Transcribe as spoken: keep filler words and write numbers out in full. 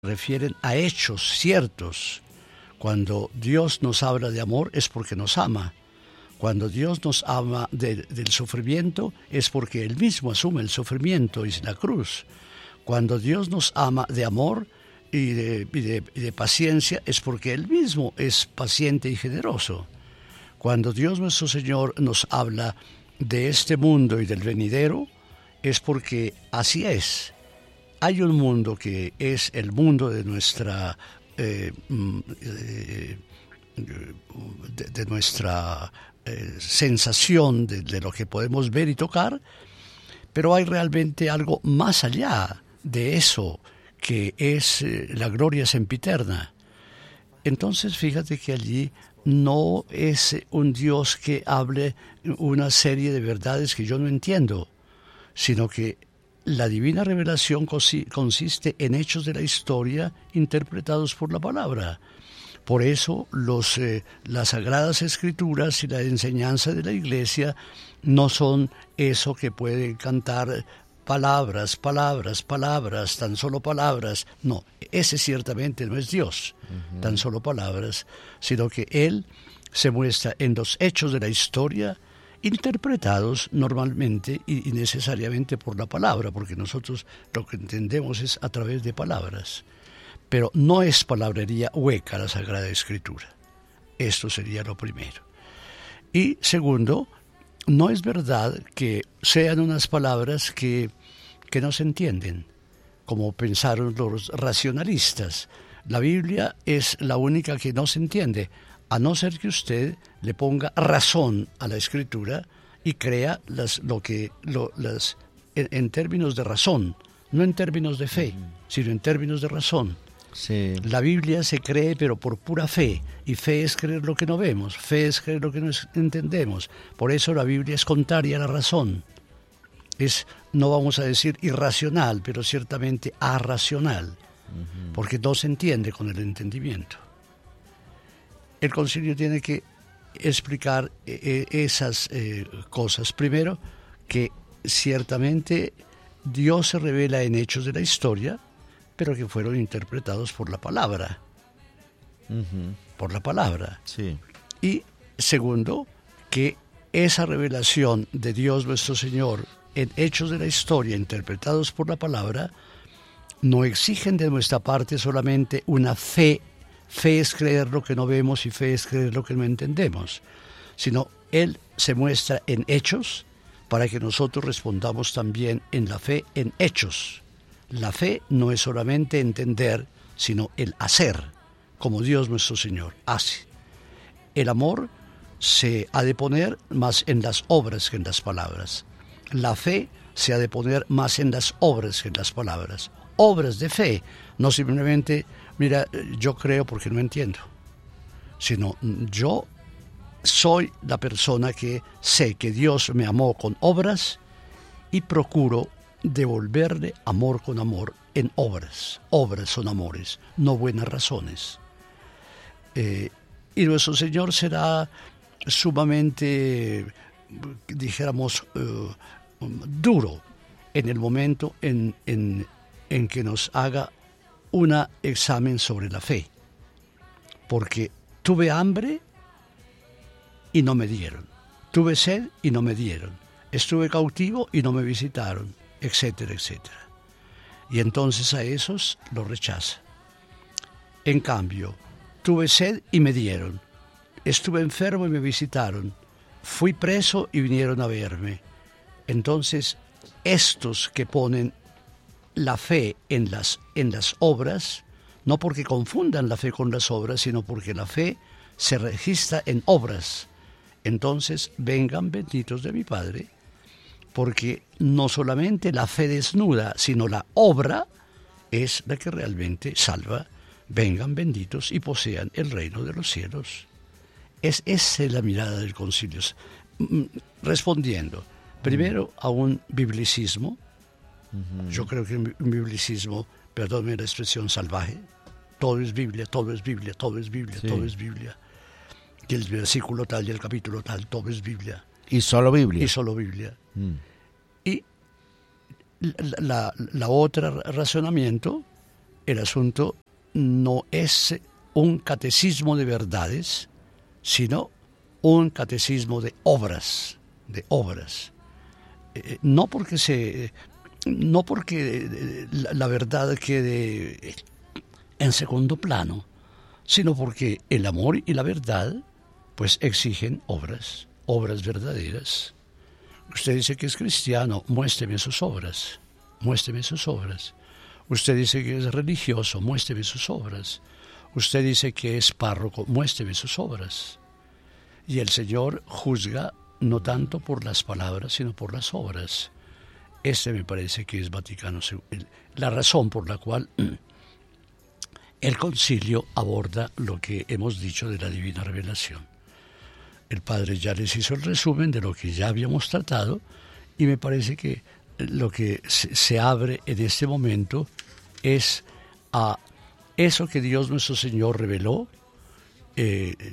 refieren a hechos ciertos. Cuando Dios nos habla de amor es porque nos ama. Cuando Dios nos ama de, del sufrimiento es porque Él mismo asume el sufrimiento y la cruz. Cuando Dios nos ama de amor y de, y de, y de paciencia es porque Él mismo es paciente y generoso. Cuando Dios nuestro Señor nos habla de este mundo y del venidero es porque así es. Hay un mundo que es el mundo de nuestra eh, eh, de, de nuestra eh, sensación de, de lo que podemos ver y tocar, pero hay realmente algo más allá de eso que es eh, la gloria sempiterna. Entonces fíjate que allí no es un Dios que hable una serie de verdades que yo no entiendo, sino que la divina revelación consiste en hechos de la historia interpretados por la palabra. Por eso los, eh, las Sagradas Escrituras y la enseñanza de la Iglesia no son eso que pueden cantar palabras, palabras, palabras, tan solo palabras. No, ese ciertamente no es Dios, uh-huh. tan solo palabras, sino que Él se muestra en los hechos de la historia interpretados normalmente y necesariamente por la palabra, porque nosotros lo que entendemos es a través de palabras. Pero no es palabrería hueca la Sagrada Escritura. Esto sería lo primero. Y segundo, no es verdad que sean unas palabras que, que no se entienden, como pensaron los racionalistas. La Biblia es la única que no se entiende, a no ser que usted le ponga razón a la Escritura y crea las, lo que, lo, las, en, en términos de razón, no en términos de fe, uh-huh. sino en términos de razón. Sí. La Biblia se cree pero por pura fe, y fe es creer lo que no vemos, fe es creer lo que no entendemos. Por eso la Biblia es contraria a la razón. Es, no vamos a decir irracional, pero ciertamente arracional, uh-huh. porque no se entiende con el entendimiento. El concilio tiene que explicar eh, esas eh, cosas. Primero, que ciertamente Dios se revela en hechos de la historia, pero que fueron interpretados por la palabra. Uh-huh. Por la palabra. Sí. Y segundo, que esa revelación de Dios nuestro Señor en hechos de la historia interpretados por la palabra no exigen de nuestra parte solamente una fe. Fe es creer lo que no vemos y fe es creer lo que no entendemos, sino Él se muestra en hechos para que nosotros respondamos también en la fe en hechos. La fe no es solamente entender, sino el hacer, como Dios nuestro Señor hace. El amor se ha de poner más en las obras que en las palabras. La fe se ha de poner más en las obras que en las palabras. Obras de fe, no simplemente, mira, yo creo porque no entiendo, sino yo soy la persona que sé que Dios me amó con obras y procuro devolverle amor con amor en obras. Obras son amores, no buenas razones. Eh, y nuestro Señor será sumamente, dijéramos, uh, duro en el momento en, en, en que nos haga un examen sobre la fe. Porque tuve hambre y no me dieron. Tuve sed y no me dieron. Estuve cautivo y no me visitaron, etcétera, etcétera. Y entonces a esos los rechaza. En cambio, tuve sed y me dieron. Estuve enfermo y me visitaron. Fui preso y vinieron a verme. Entonces, estos que ponen la fe en las, en las obras, no porque confundan la fe con las obras, sino porque la fe se registra en obras. Entonces, vengan benditos de mi Padre, porque no solamente la fe desnuda, sino la obra es la que realmente salva. Vengan benditos y posean el reino de los cielos. Es esa es la mirada del concilio. Respondiendo, primero a un biblicismo. Uh-huh. Yo creo que un biblicismo, perdónme la expresión salvaje, todo es Biblia, todo es Biblia, todo es Biblia, sí. todo es Biblia. Y el versículo tal y el capítulo tal, todo es Biblia. Y solo Biblia. Y solo Biblia. Mm. Y la, la, la otra razonamiento el asunto no es un catecismo de verdades, sino un catecismo de obras, de obras. Eh, no porque se, no porque la, la verdad quede en segundo plano, sino porque el amor y la verdad pues exigen obras, obras verdaderas. Usted dice que es cristiano, muéstreme sus obras, muéstreme sus obras. Usted dice que es religioso, muéstreme sus obras. Usted dice que es párroco, muéstreme sus obras. Y el Señor juzga no tanto por las palabras, sino por las obras. Este me parece que es Vaticano segundo, la razón por la cual el concilio aborda lo que hemos dicho de la divina revelación. El Padre ya les hizo el resumen de lo que ya habíamos tratado y me parece que lo que se abre en este momento es a eso que Dios nuestro Señor reveló, eh,